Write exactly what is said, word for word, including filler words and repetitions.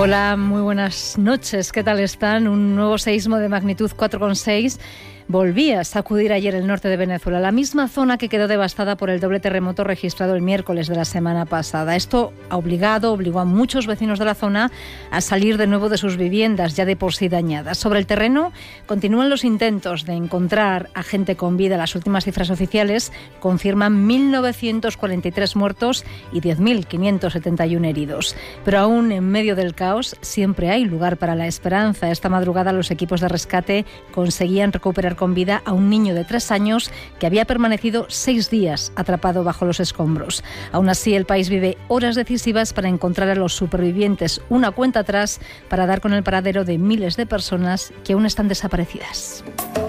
Hola, muy buenas noches. ¿Qué tal están? Un nuevo seísmo de magnitud cuatro coma seis volvía a sacudir ayer el norte de Venezuela, la misma zona que quedó devastada por el doble terremoto registrado el miércoles de la semana pasada. Esto ha obligado, obligó a muchos vecinos de la zona a salir de nuevo de sus viviendas, ya de por sí dañadas. Sobre el terreno continúan los intentos de encontrar a gente con vida. Las últimas cifras oficiales confirman mil novecientos cuarenta y tres muertos y diez mil quinientos setenta y uno heridos. Pero aún en medio del caos siempre hay lugar para la esperanza. Esta madrugada los equipos de rescate conseguían recuperar con vida a un niño de tres años que había permanecido seis días atrapado bajo los escombros. Aún así, el país vive horas decisivas para encontrar a los supervivientes, una cuenta atrás para dar con el paradero de miles de personas que aún están desaparecidas.